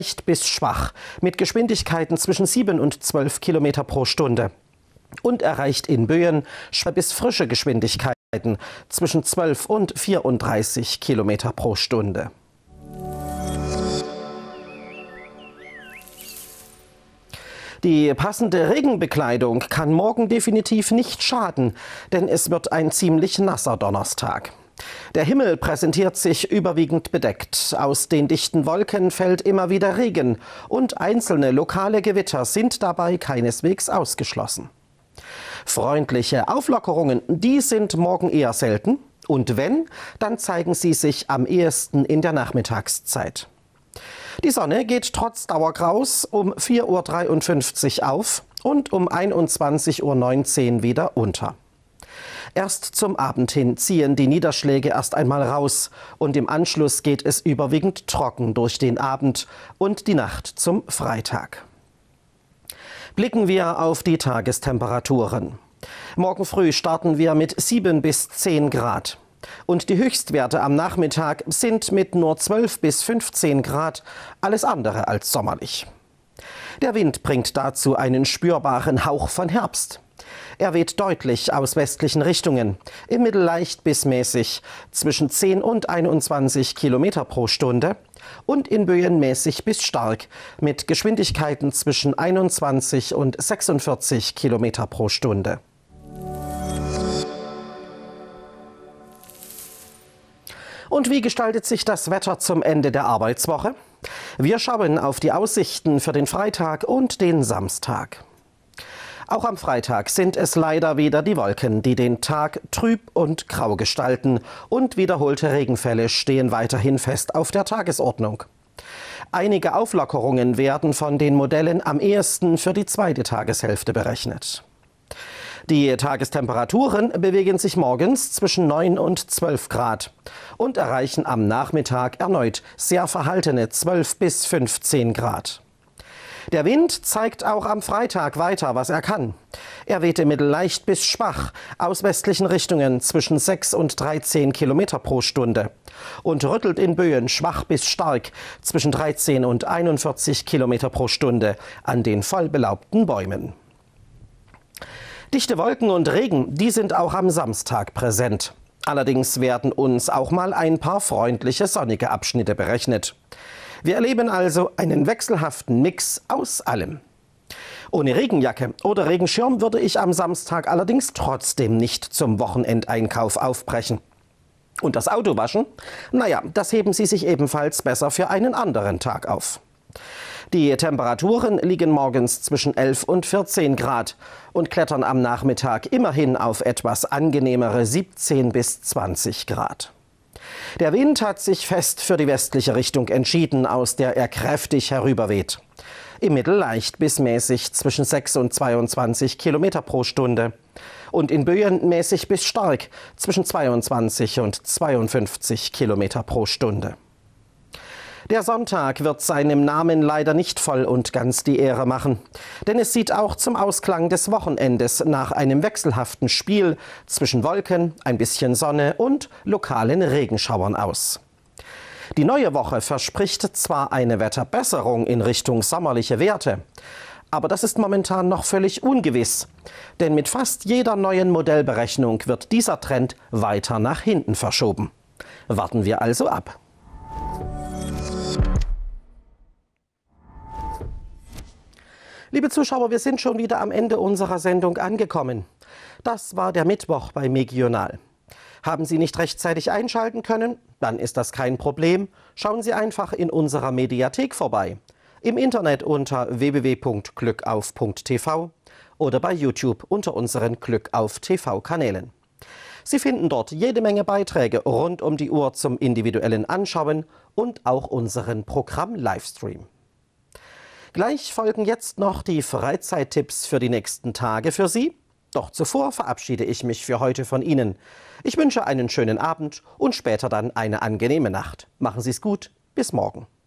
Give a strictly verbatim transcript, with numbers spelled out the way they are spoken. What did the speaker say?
leicht bis schwach mit Geschwindigkeiten zwischen sieben und zwölf Kilometer pro Stunde und erreicht in Böen schwache bis frische Geschwindigkeiten zwischen zwölf und vierunddreißig Kilometer pro Stunde. Die passende Regenbekleidung kann morgen definitiv nicht schaden, denn es wird ein ziemlich nasser Donnerstag. Der Himmel präsentiert sich überwiegend bedeckt. Aus den dichten Wolken fällt immer wieder Regen und einzelne lokale Gewitter sind dabei keineswegs ausgeschlossen. Freundliche Auflockerungen, die sind morgen eher selten und wenn, dann zeigen sie sich am ehesten in der Nachmittagszeit. Die Sonne geht trotz Dauergraus um vier Uhr dreiundfünfzig auf und um einundzwanzig Uhr neunzehn wieder unter. Erst zum Abend hin ziehen die Niederschläge erst einmal raus und im Anschluss geht es überwiegend trocken durch den Abend und die Nacht zum Freitag. Blicken wir auf die Tagestemperaturen. Morgen früh starten wir mit sieben bis zehn Grad. Und die Höchstwerte am Nachmittag sind mit nur zwölf bis fünfzehn Grad alles andere als sommerlich. Der Wind bringt dazu einen spürbaren Hauch von Herbst. Er weht deutlich aus westlichen Richtungen, im Mittel leicht bis mäßig, zwischen zehn und einundzwanzig Kilometer pro Stunde und in Böen mäßig bis stark, mit Geschwindigkeiten zwischen einundzwanzig und sechsundvierzig Kilometer pro Stunde. Und wie gestaltet sich das Wetter zum Ende der Arbeitswoche? Wir schauen auf die Aussichten für den Freitag und den Samstag. Auch am Freitag sind es leider wieder die Wolken, die den Tag trüb und grau gestalten und wiederholte Regenfälle stehen weiterhin fest auf der Tagesordnung. Einige Auflockerungen werden von den Modellen am ehesten für die zweite Tageshälfte berechnet. Die Tagestemperaturen bewegen sich morgens zwischen neun und zwölf Grad und erreichen am Nachmittag erneut sehr verhaltene zwölf bis fünfzehn Grad. Der Wind zeigt auch am Freitag weiter, was er kann. Er weht im Mittel leicht bis schwach aus westlichen Richtungen zwischen sechs und dreizehn Kilometer pro Stunde und rüttelt in Böen schwach bis stark zwischen dreizehn und einundvierzig Kilometer pro Stunde an den vollbelaubten Bäumen. Dichte Wolken und Regen, die sind auch am Samstag präsent. Allerdings werden uns auch mal ein paar freundliche sonnige Abschnitte berechnet. Wir erleben also einen wechselhaften Mix aus allem. Ohne Regenjacke oder Regenschirm würde ich am Samstag allerdings trotzdem nicht zum Wochenendeinkauf aufbrechen. Und das Auto waschen? Naja, das heben Sie sich ebenfalls besser für einen anderen Tag auf. Die Temperaturen liegen morgens zwischen elf und vierzehn Grad und klettern am Nachmittag immerhin auf etwas angenehmere siebzehn bis zwanzig Grad. Der Wind hat sich fest für die westliche Richtung entschieden, aus der er kräftig herüberweht. Im Mittel leicht bis mäßig zwischen sechs und zweiundzwanzig Kilometer pro Stunde und in Böen mäßig bis stark zwischen zweiundzwanzig und zweiundfünfzig Kilometer pro Stunde. Der Sonntag wird seinem Namen leider nicht voll und ganz die Ehre machen, denn es sieht auch zum Ausklang des Wochenendes nach einem wechselhaften Spiel zwischen Wolken, ein bisschen Sonne und lokalen Regenschauern aus. Die neue Woche verspricht zwar eine Wetterbesserung in Richtung sommerliche Werte, aber das ist momentan noch völlig ungewiss, denn mit fast jeder neuen Modellberechnung wird dieser Trend weiter nach hinten verschoben. Warten wir also ab. Liebe Zuschauer, wir sind schon wieder am Ende unserer Sendung angekommen. Das war der Mittwoch bei Megional. Haben Sie nicht rechtzeitig einschalten können? Dann ist das kein Problem. Schauen Sie einfach in unserer Mediathek vorbei. Im Internet unter w w w punkt glückauf punkt t v oder bei YouTube unter unseren Glückauf T V-Kanälen. Sie finden dort jede Menge Beiträge rund um die Uhr zum individuellen Anschauen und auch unseren Programm-Livestream. Gleich folgen jetzt noch die Freizeittipps für die nächsten Tage für Sie. Doch zuvor verabschiede ich mich für heute von Ihnen. Ich wünsche einen schönen Abend und später dann eine angenehme Nacht. Machen Sie es gut, bis morgen.